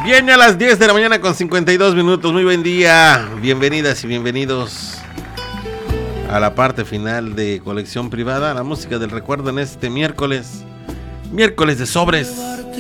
Viene a las 10 de la mañana con 52 minutos. Muy buen día. Bienvenidas y bienvenidos a la parte final de Colección Privada, la música del recuerdo en este miércoles de sobres.